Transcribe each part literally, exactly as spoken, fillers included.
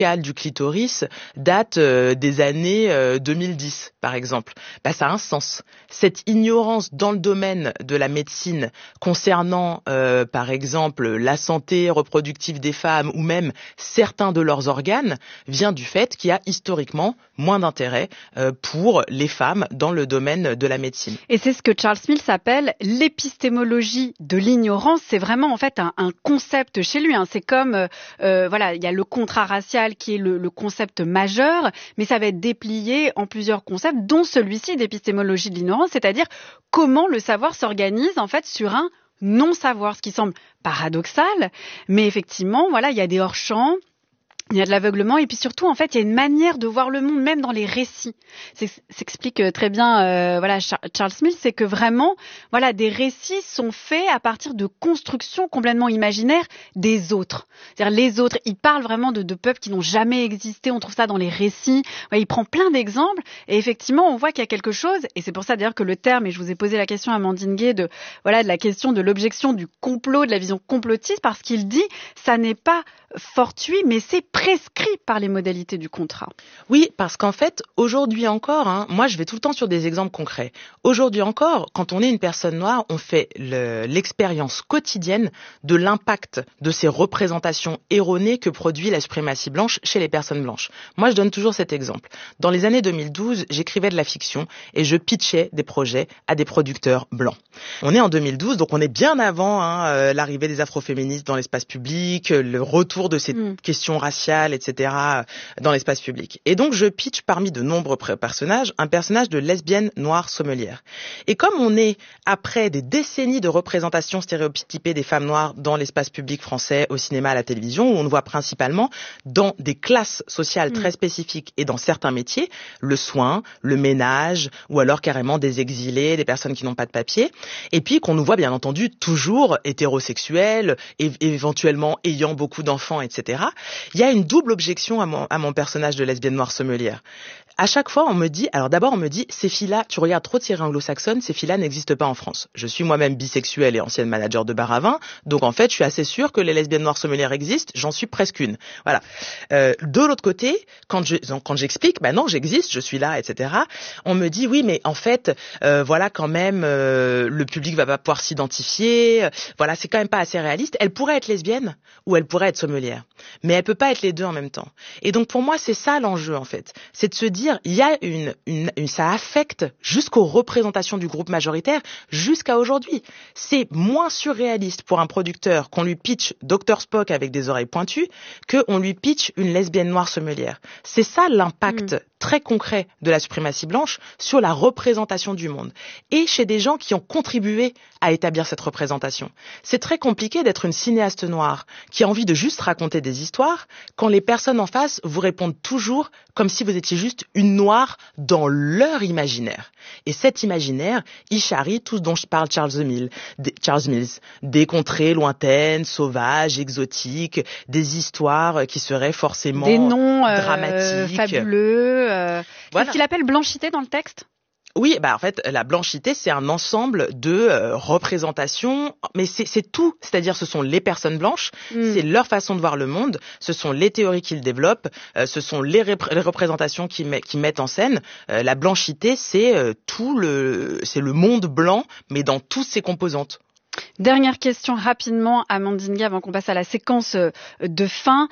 du clitoris date euh, des années euh, deux mille dix, par exemple. Bah, ça a un sens. Cette ignorance dans le domaine de la médecine concernant, euh, par exemple, la santé reproductive des femmes ou même certains de leurs organes vient du fait qu'il y a historiquement moins d'intérêt euh, pour les femmes dans le domaine de la médecine. Et c'est ce que Charles Mills appelle l'épistémologie de l'ignorance. C'est vraiment en fait un, un concept chez lui. Hein. C'est comme, euh, voilà, il y a le contrat racial qui est le, le concept majeur, mais ça va être déplié en plusieurs concepts, dont celui-ci d'épistémologie de l'ignorance, c'est-à-dire comment le savoir s'organise en fait sur un non-savoir, ce qui semble paradoxal, mais effectivement, voilà, il y a des hors-champs. Il y a de l'aveuglement et puis surtout, en fait, il y a une manière de voir le monde, même dans les récits. C'est, s'explique très bien, euh, voilà, Charles Mills, c'est que vraiment, voilà, des récits sont faits à partir de constructions complètement imaginaires des autres. C'est-à-dire les autres, il parle vraiment de, de peuples qui n'ont jamais existé. On trouve ça dans les récits. Ouais, il prend plein d'exemples et effectivement, on voit qu'il y a quelque chose. Et c'est pour ça d'ailleurs que le terme, et je vous ai posé la question à Amandine Gay de, voilà, de la question de l'objection du complot, de la vision complotiste, parce qu'il dit, ça n'est pas fortuit, mais c'est prescrit par les modalités du contrat. Oui, parce qu'en fait, aujourd'hui encore, hein, moi je vais tout le temps sur des exemples concrets. Aujourd'hui encore, quand on est une personne noire, on fait le, l'expérience quotidienne de l'impact de ces représentations erronées que produit la suprématie blanche chez les personnes blanches. Moi, je donne toujours cet exemple. Dans les années deux mille douze, j'écrivais de la fiction et je pitchais des projets à des producteurs blancs. On est en deux mille douze, donc on est bien avant hein, euh, l'arrivée des afroféministes dans l'espace public, le retour de ces mmh. questions raciales, et cetera, dans l'espace public. Et donc, je pitch parmi de nombreux personnages, un personnage de lesbienne noire sommelière. Et comme on est après des décennies de représentation stéréotypée des femmes noires dans l'espace public français, au cinéma, à la télévision, où on voit principalement dans des classes sociales mmh. très spécifiques et dans certains métiers, le soin, le ménage, ou alors carrément des exilés, des personnes qui n'ont pas de papier, et puis qu'on nous voit bien entendu toujours hétérosexuels, et éventuellement ayant beaucoup d'enfants, et cetera. Il y a une double objection à mon, à mon personnage de lesbienne noire sommelière. À chaque fois, on me dit, alors d'abord on me dit, ces filles-là, tu regardes trop de séries anglo-saxonnes, ces filles-là n'existent pas en France. Je suis moi-même bisexuelle et ancienne manager de bar à vin, donc en fait, je suis assez sûre que les lesbiennes noires sommelières existent, j'en suis presque une. Voilà. Euh, de l'autre côté, quand je, quand j'explique, bah non, j'existe, je suis là, et cetera, on me dit, oui, mais en fait, euh, voilà, quand même, euh, le public va pas pouvoir s'identifier, euh, voilà, c'est quand même pas assez réaliste. Elle pourrait être lesbienne ou elle pourrait être sommelière, mais elle peut pas être les deux en même temps. Et donc pour moi, c'est ça l'enjeu, en fait. C'est de se dire, il y a une, une, une ça affecte jusqu'aux représentations du groupe majoritaire jusqu'à aujourd'hui. C'est moins surréaliste pour un producteur qu'on lui pitch docteur Spock avec des oreilles pointues qu'on lui pitch une lesbienne noire sommelière. C'est ça l'impact mmh. très concret de la suprématie blanche sur la représentation du monde. Et chez des gens qui ont contribué à établir cette représentation. C'est très compliqué d'être une cinéaste noire qui a envie de juste raconter des histoires quand les personnes en face vous répondent toujours comme si vous étiez juste une noire dans leur imaginaire. Et cet imaginaire, il charrie tout ce dont je parle Charles Mills, des, Charles Mills, des contrées lointaines, sauvages, exotiques, des histoires qui seraient forcément des noms euh, dramatiques, fabuleux. Euh, voilà. Qu'est-ce qu'il appelle blanchité dans le texte ? Oui, bah en fait, la blanchité, c'est un ensemble de euh, représentations, mais c'est, c'est tout. C'est-à-dire, ce sont les personnes blanches, mm. c'est leur façon de voir le monde, ce sont les théories qu'ils développent, euh, ce sont les, rép- les représentations qu'ils, met, qu'ils mettent en scène. Euh, la blanchité, c'est euh, tout le, c'est le monde blanc, mais dans toutes ses composantes. Dernière question rapidement, Amandine Gay, avant qu'on passe à la séquence de fin.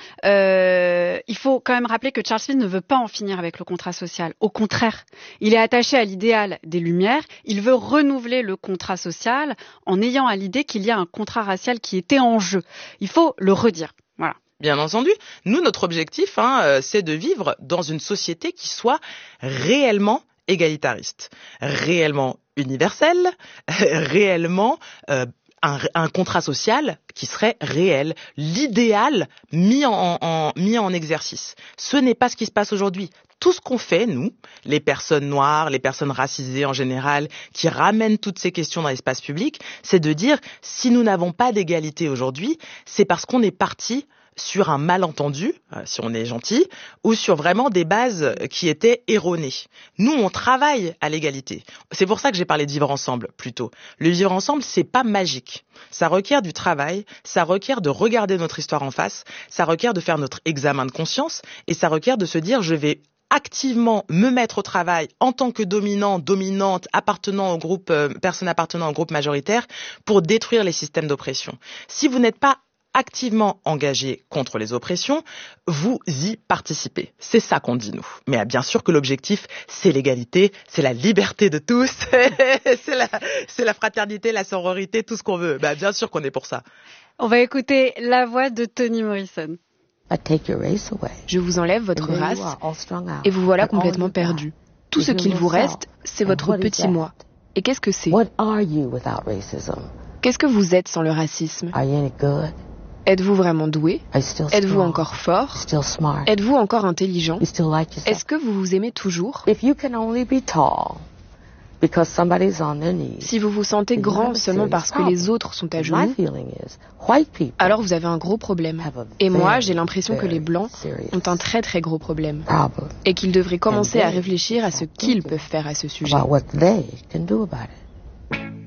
Euh, il faut quand même rappeler que Charles Mills ne veut pas en finir avec le contrat social. Au contraire, il est attaché à l'idéal des Lumières. Il veut renouveler le contrat social en ayant à l'idée qu'il y a un contrat racial qui était en jeu. Il faut le redire. Voilà. Bien entendu, nous, notre objectif, hein, c'est de vivre dans une société qui soit réellement égalitariste, réellement universelle, réellement euh, un, un contrat social qui serait réel, l'idéal mis en, en, mis en exercice. Ce n'est pas ce qui se passe aujourd'hui. Tout ce qu'on fait, nous, les personnes noires, les personnes racisées en général, qui ramènent toutes ces questions dans l'espace public, c'est de dire, si nous n'avons pas d'égalité aujourd'hui, c'est parce qu'on est parti sur un malentendu, si on est gentil, ou sur vraiment des bases qui étaient erronées. Nous, on travaille à l'égalité. C'est pour ça que j'ai parlé de vivre ensemble, plutôt. Le vivre ensemble, c'est pas magique. Ça requiert du travail, ça requiert de regarder notre histoire en face, ça requiert de faire notre examen de conscience, et ça requiert de se dire, je vais activement me mettre au travail en tant que dominant, dominante, appartenant au groupe, euh, personne appartenant au groupe majoritaire pour détruire les systèmes d'oppression. Si vous n'êtes pas activement engagé contre les oppressions, vous y participez. C'est ça qu'on dit, nous. Mais bien sûr que l'objectif, c'est l'égalité, c'est la liberté de tous, c'est la, c'est la fraternité, la sororité, tout ce qu'on veut. Bah, bien sûr qu'on est pour ça. On va écouter la voix de Toni Morrison. Je vous enlève votre race et vous voilà complètement perdu. Tout ce qu'il vous reste, c'est votre petit moi. Et qu'est-ce que c'est ? Qu'est-ce que vous êtes sans le racisme ? Êtes-vous vraiment doué ? Êtes-vous encore fort ? Êtes-vous encore intelligent ? Est-ce que vous vous aimez toujours ? Si vous vous sentez grand seulement parce que les autres sont à genoux, alors vous avez un gros problème. Et moi, j'ai l'impression que les Blancs ont un très très gros problème. Et qu'ils devraient commencer à réfléchir à ce qu'ils peuvent faire à ce sujet.